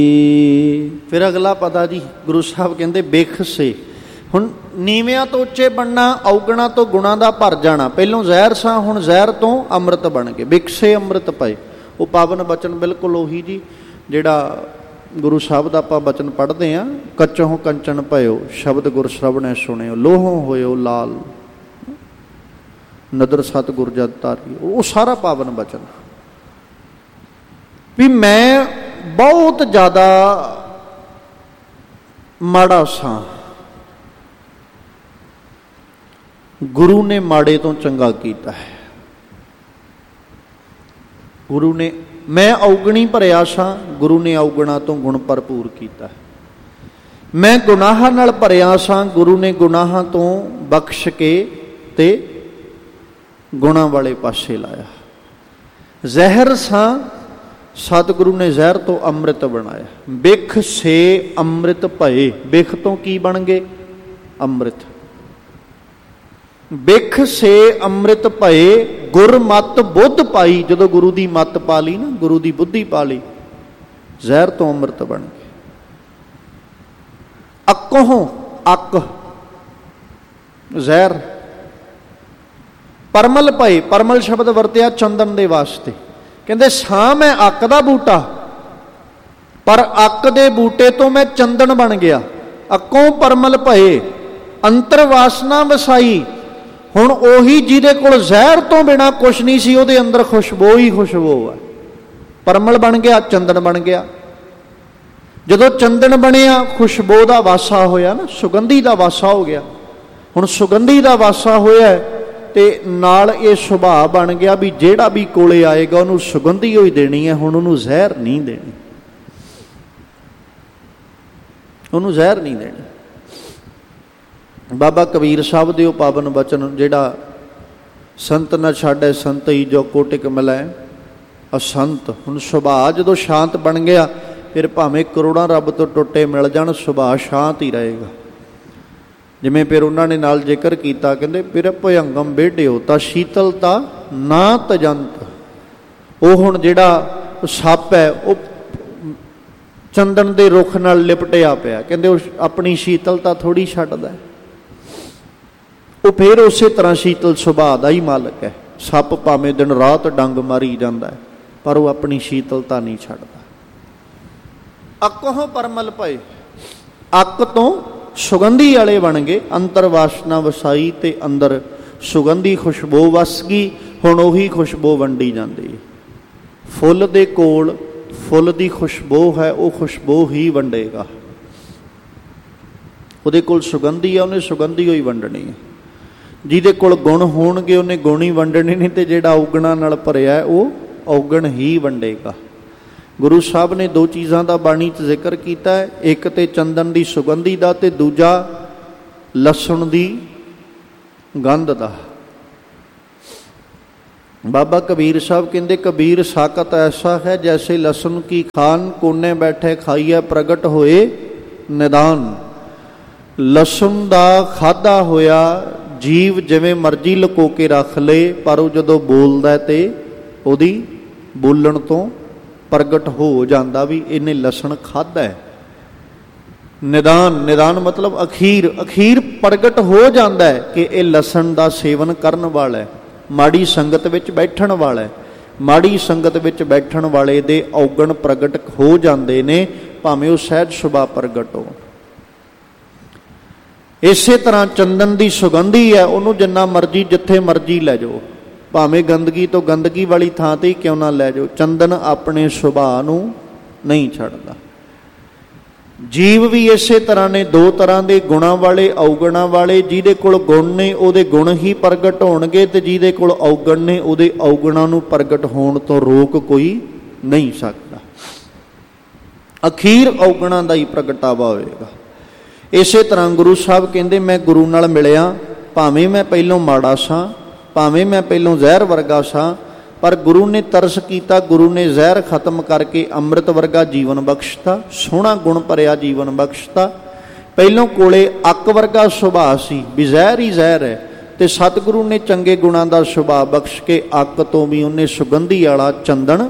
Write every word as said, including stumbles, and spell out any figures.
ਫਿਰ ਅਗਲਾ ਪਤਾ ਜੀ, ਗੁਰੂ ਸਾਹਿਬ ਕਹਿੰਦੇ ਬਿਖ ਸੇ। ਹੁਣ ਨੀਵਿਆਂ ਤੋਂ ਉੱਚੇ ਬਣਨਾ, ਔਗਣਾ ਤੋਂ ਗੁਣਾ ਦਾ ਭਰ ਜਾਣਾ। ਪਹਿਲੋਂ ਜ਼ਹਿਰ ਸਾਂ, ਹੁਣ ਜ਼ਹਿਰ ਤੋਂ ਅੰਮ੍ਰਿਤ ਬਣ ਗਏ। ਬਿਖ ਸੇ ਅੰਮ੍ਰਿਤ ਪਏ। ਉਹ ਪਾਵਨ ਬਚਨ ਬਿਲਕੁਲ ਉਹੀ ਜੀ ਜਿਹੜਾ ਗੁਰੂ ਸਾਹਿਬ ਦਾ ਆਪਾਂ ਬਚਨ ਪੜ੍ਹਦੇ ਹਾਂ, ਕੱਚੋਂ ਕੰਚਨ ਭਇਓ ਸ਼ਬਦ ਗੁਰ ਸ਼ਰਵਣੈ ਸੁਣਿਓ, ਲੋਹੋਂ ਹੋਇਓ ਲਾਲ ਨਦਰ ਸਤਿਗੁਰ ਜਦ ਧਾਰੀ। ਉਹ ਸਾਰਾ ਪਾਵਨ ਬਚਨ ਵੀ ਮੈਂ ਬਹੁਤ ਜ਼ਿਆਦਾ ਮਾੜਾ ਸਾਂ, ਗੁਰੂ ਨੇ ਮਾੜੇ ਤੋਂ ਚੰਗਾ ਕੀਤਾ ਹੈ। ਗੁਰੂ ਨੇ, ਮੈਂ ਔਗਣੀ ਭਰਿਆ ਸਾਂ, ਗੁਰੂ ਨੇ ਔਗਣਾ ਤੋਂ ਗੁਣ ਭਰਪੂਰ ਕੀਤਾ। ਮੈਂ ਗੁਨਾਹਾਂ ਨਾਲ ਭਰਿਆ ਸਾਂ, ਗੁਰੂ ਨੇ ਗੁਨਾਹਾਂ ਤੋਂ ਬਖਸ਼ ਕੇ ਤੇ ਗੁਣਾਂ ਵਾਲੇ ਪਾਸੇ ਲਾਇਆ। ਜ਼ਹਿਰ ਸਾਂ, ਸਤਿਗੁਰੂ ਨੇ ਜ਼ਹਿਰ ਤੋਂ ਅੰਮ੍ਰਿਤ ਬਣਾਇਆ। ਬਿਖ ਸੇ ਅੰਮ੍ਰਿਤ ਭਏ। ਬਿਖ ਤੋਂ ਕੀ ਬਣ ਗਏ? ਅੰਮ੍ਰਿਤ। ਬਿਖ ਸੇ ਅੰਮ੍ਰਿਤ ਭਏ ਗੁਰ ਮਤ ਬੁੱਧ ਪਾਈ। ਜਦੋਂ ਗੁਰੂ ਦੀ ਮੱਤ ਪਾ ਲਈ ਨਾ, ਗੁਰੂ ਦੀ ਬੁੱਧੀ ਪਾ ਲਈ, ਜ਼ਹਿਰ ਤੋਂ ਅੰਮ੍ਰਿਤ ਬਣ ਗਏ। ਅੱਕੋਂ ਅੱਕ ਜ਼ਹਿਰ। ਪਰਮਲ ਭਏ। ਪਰਮਲ ਸ਼ਬਦ ਵਰਤਿਆ ਚੰਦਨ ਦੇ ਵਾਸਤੇ। ਕਹਿੰਦੇ ਸਾਂ ਮੈਂ ਅੱਕ ਦਾ ਬੂਟਾ, ਪਰ ਅੱਕ ਦੇ ਬੂਟੇ ਤੋਂ ਮੈਂ ਚੰਦਨ ਬਣ ਗਿਆ। ਅੱਕੋਂ ਪਰਮਲ ਭਏ ਅੰਤਰ ਵਾਸਨਾ ਵਸਾਈ। ਹੁਣ ਉਹੀ ਜਿਹਦੇ ਕੋਲ ਜ਼ਹਿਰ ਤੋਂ ਬਿਨਾ ਕੁਛ ਨਹੀਂ ਸੀ, ਉਹਦੇ ਅੰਦਰ ਖੁਸ਼ਬੂ ਹੀ ਖੁਸ਼ਬੂ ਹੈ। ਪਰਮਲ ਬਣ ਗਿਆ, ਚੰਦਨ ਬਣ ਗਿਆ। ਜਦੋਂ ਚੰਦਨ ਬਣਿਆ, ਖੁਸ਼ਬੂ ਦਾ ਵਾਸਾ ਹੋਇਆ ਨਾ, ਸੁਗੰਧੀ ਦਾ ਵਾਸਾ ਹੋ ਗਿਆ। ਹੁਣ ਸੁਗੰਧੀ ਦਾ ਵਾਸਾ ਹੋਇਆ ਤੇ ਨਾਲ ਇਹ ਸੁਭਾਅ ਬਣ ਗਿਆ ਵੀ ਜਿਹੜਾ ਵੀ ਕੋਲੇ ਆਏਗਾ ਉਹਨੂੰ ਸੁਗੰਧੀ ਹੋਈ ਦੇਣੀ ਹੈ। ਹੁਣ ਉਹਨੂੰ ਜ਼ਹਿਰ ਨਹੀਂ ਦੇਣੀ, ਉਹਨੂੰ ਜ਼ਹਿਰ ਨਹੀਂ ਦੇਣੀ। ਬਾਬਾ ਕਬੀਰ ਸਾਹਿਬ ਦੇ ਉਹ ਪਾਵਨ ਬਚਨ ਜਿਹੜਾ ਸੰਤ ਨਾ ਛਾੜੈ ਸੰਤਈ ਜੋ ਕੋਟਿਕ ਮਿਲੈ ਅਸੰਤ। ਹੁਣ ਸੁਭਾਅ ਜਦੋਂ ਸ਼ਾਂਤ ਬਣ ਗਿਆ, ਫਿਰ ਭਾਵੇਂ ਕਰੋੜਾਂ ਰੱਬ ਤੋਂ ਟੁੱਟੇ ਮਿਲ ਜਾਣ, ਸੁਭਾਅ ਸ਼ਾਂਤ ਹੀ ਰਹੇਗਾ। ਜਿਵੇਂ ਫਿਰ ਉਹਨਾਂ ਨੇ ਨਾਲ ਜ਼ਿਕਰ ਕੀਤਾ, ਕਹਿੰਦੇ ਫਿਰ ਭਯੰਗਮ ਬੇਢਿਓ ਤਾਂ ਸ਼ੀਤਲਤਾ ਨਾ ਤਜੰਤ। ਉਹ ਹੁਣ ਜਿਹੜਾ ਸੱਪ ਹੈ ਉਹ ਚੰਦਨ ਦੇ ਰੁੱਖ ਨਾਲ ਲਿਪਟਿਆ ਪਿਆ, ਕਹਿੰਦੇ ਉਹ ਆਪਣੀ ਸ਼ੀਤਲਤਾ ਥੋੜ੍ਹੀ ਛੱਡਦਾ। ਉਹ ਫਿਰ ਉਸੇ ਤਰ੍ਹਾਂ ਸ਼ੀਤਲ ਸੁਭਾਅ ਦਾ ਹੀ ਮਾਲਕ ਹੈ। ਸੱਪ ਭਾਵੇਂ ਦਿਨ ਰਾਤ ਡੰਗ ਮਾਰੀ ਜਾਂਦਾ ਹੈ, ਪਰ ਉਹ ਆਪਣੀ ਸ਼ੀਤਲਤਾ ਨਹੀਂ ਛੱਡਦਾ। ਅੱਕੋਂ ਪਰਮਲ ਭਏ। ਅੱਕ ਤੋਂ ਸੁਗੰਧੀ ਵਾਲੇ ਬਣ ਗਏ। ਅੰਤਰ ਵਾਸਨਾ ਵਸਾਈ ਤੇ ਅੰਦਰ ਸੁਗੰਧੀ ਖੁਸ਼ਬੂ ਵਸ ਗਈ। ਹੁਣ ਉਹੀ ਖੁਸ਼ਬੂ ਵੰਡੀ ਜਾਂਦੀ ਹੈ। ਫੁੱਲ ਦੇ ਕੋਲ ਫੁੱਲ ਦੀ ਖੁਸ਼ਬੂ ਹੈ, ਉਹ ਖੁਸ਼ਬੂ ਹੀ ਵੰਡੇਗਾ। ਉਹਦੇ ਕੋਲ ਸੁਗੰਧੀ ਹੈ, ਉਹਨੇ ਸੁਗੰਧੀ ਹੋਈ ਵੰਡਣੀ ਹੈ। ਜਿਹਦੇ ਕੋਲ ਗੁਣ ਹੋਣਗੇ ਉਹਨੇ ਗੁਣ ਹੀ ਵੰਡਣੇ ਨੇ, ਤੇ ਜਿਹੜਾ ਔਗਣਾ ਨਾਲ ਭਰਿਆ ਉਹ ਔਗਣ ਹੀ ਵੰਡੇਗਾ। ਗੁਰੂ ਸਾਹਿਬ ਨੇ ਦੋ ਚੀਜ਼ਾਂ ਦਾ ਬਾਣੀ 'ਚ ਜ਼ਿਕਰ ਕੀਤਾ ਹੈ, ਇੱਕ ਤੇ ਚੰਦਨ ਦੀ ਸੁਗੰਧੀ ਦਾ, ਤੇ ਦੂਜਾ ਲਸਣ ਦੀ ਗੰਧ ਦਾ। ਬਾਬਾ ਕਬੀਰ ਸਾਹਿਬ ਕਹਿੰਦੇ, ਕਬੀਰ ਸਾਕਤ ਐਸਾ ਹੈ ਜੈਸੇ ਲਸਣ ਕੀ ਖਾਨ, ਕੋਨੇ ਬੈਠੇ ਖਾਈਏ ਪ੍ਰਗਟ ਹੋਏ ਨਿਦਾਨ। ਲਸਣ ਦਾ ਖਾਧਾ ਹੋਇਆ ਜੀਵ ਜਿਵੇਂ ਮਰਜ਼ੀ ਲੁਕੋ ਕੇ ਰੱਖ ਲਏ, ਪਰ ਉਹ ਜਦੋਂ ਬੋਲਦਾ ਤੇ ਉਹਦੀ ਬੋਲਣ ਤੋਂ ਪ੍ਰਗਟ ਹੋ ਜਾਂਦਾ ਵੀ ਇਹਨੇ ਲਸਣ ਖਾਧਾ ਹੈ। ਨਿਦਾਨ, ਨਿਦਾਨ ਮਤਲਬ ਅਖੀਰ, ਅਖੀਰ ਪ੍ਰਗਟ ਹੋ ਜਾਂਦਾ ਹੈ ਕਿ ਇਹ ਲਸਣ ਦਾ ਸੇਵਨ ਕਰਨ ਵਾਲਾ ਹੈ, ਮਾੜੀ ਸੰਗਤ ਵਿੱਚ ਬੈਠਣ ਵਾਲਾ ਹੈ। ਮਾੜੀ ਸੰਗਤ ਵਿੱਚ ਬੈਠਣ ਵਾਲੇ ਦੇ ਔਗਣ ਪ੍ਰਗਟ ਹੋ ਜਾਂਦੇ ਨੇ, ਭਾਵੇਂ ਉਹ ਸਹਿਜ ਸੁਭਾਅ ਪ੍ਰਗਟ ਹੋ। ਇਸੇ ਤਰ੍ਹਾਂ ਚੰਦਨ ਦੀ ਸੁਗੰਧੀ ਹੈ, ਉਹਨੂੰ ਜਿੰਨਾ ਮਰਜ਼ੀ ਜਿੱਥੇ ਮਰਜ਼ੀ ਲੈ ਜਾਓ, ਭਾਵੇਂ ਗੰਦਗੀ ਤੋਂ ਗੰਦਗੀ ਵਾਲੀ ਥਾਂ ਤੇ ਹੀ ਕਿਉਂ ਨਾ ਲੈ ਜਾਓ, ਚੰਦਨ ਆਪਣੇ ਸੁਭਾਅ ਨੂੰ ਨਹੀਂ ਛੱਡਦਾ। ਜੀਵ ਵੀ ਇਸੇ ਤਰ੍ਹਾਂ ਨੇ, ਦੋ ਤਰ੍ਹਾਂ ਦੇ ਗੁਣਾਂ ਵਾਲੇ, ਔਗਣਾਂ ਵਾਲੇ। ਜਿਹਦੇ ਕੋਲ ਗੁਣ ਨੇ ਉਹਦੇ ਗੁਣ ਹੀ ਪ੍ਰਗਟ ਹੋਣਗੇ, ਤੇ ਜਿਹਦੇ ਕੋਲ ਔਗਣ ਨੇ ਉਹਦੇ ਔਗਣਾਂ ਨੂੰ ਪ੍ਰਗਟ ਹੋਣ ਤੋਂ ਰੋਕ ਕੋਈ ਨਹੀਂ ਸਕਦਾ। ਅਖੀਰ ਔਗਣਾਂ ਦਾ ਹੀ ਪ੍ਰਗਟਾਵਾ ਹੋਏਗਾ। ਇਸੇ ਤਰ੍ਹਾਂ ਗੁਰੂ ਸਾਹਿਬ ਕਹਿੰਦੇ, ਮੈਂ ਗੁਰੂ ਨਾਲ ਮਿਲਿਆ, ਭਾਵੇਂ ਮੈਂ ਪਹਿਲੋਂ ਮਾੜਾ ਸਾਂ, ਭਾਵੇਂ ਮੈਂ ਪਹਿਲੋਂ ਜ਼ਹਿਰ ਵਰਗਾ ਸਾਂ, ਪਰ ਗੁਰੂ ਨੇ ਤਰਸ ਕੀਤਾ, ਗੁਰੂ ਨੇ ਜ਼ਹਿਰ ਖਤਮ ਕਰਕੇ ਅੰਮ੍ਰਿਤ ਵਰਗਾ ਜੀਵਨ ਬਖਸ਼ਤਾ, ਸੋਹਣਾ ਗੁਣ ਭਰਿਆ ਜੀਵਨ ਬਖਸ਼ਤਾ। ਪਹਿਲੋਂ ਕੋਲੇ ਅੱਕ ਵਰਗਾ ਸੁਭਾਅ ਸੀ ਵੀ ਜ਼ਹਿਰ ਹੀ ਜ਼ਹਿਰ ਹੈ, ਤੇ ਸਤਿਗੁਰੂ ਨੇ ਚੰਗੇ ਗੁਣਾਂ ਦਾ ਸੁਭਾਅ ਬਖਸ਼ ਕੇ ਅੱਕ ਤੋਂ ਵੀ ਉਹਨੇ ਸੁਗੰਧੀ ਵਾਲਾ ਚੰਦਨ